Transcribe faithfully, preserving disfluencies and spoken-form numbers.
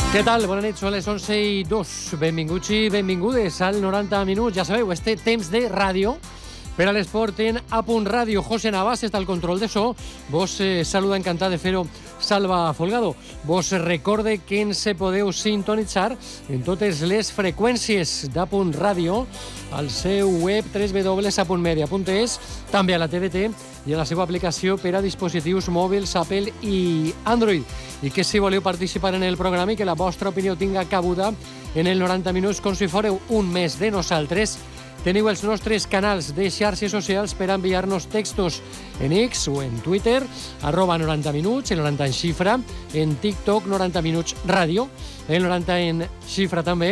Què tal? Bona nit, són les onze i dos. Benvinguts i benvingudes al noranta minuts. Ja sabeu, este temps de ràdio per a l'esport en A Punt Ràdio. José Navas està al control de so. Vos eh, saluda, encantat de fer-ho, Salva Folgado. Vos recorde que ens podeu sintonitzar en totes les freqüències d'A Punt Ràdio, al seu web w w w punt a punt media punt es, també a la T D T i a la seva aplicació per a dispositius mòbils Apple i Android. I que si voleu participar en el programa i que la vostra opinió tinga cabuda en el noranta minuts com si fóreu un mes de nosaltres, teniu els nostres canals de xarxes socials per enviar-nos textos en X o en Twitter, arroba noranta minuts, el noranta en xifra, en TikTok, noranta minuts ràdio, el noranta en xifra també,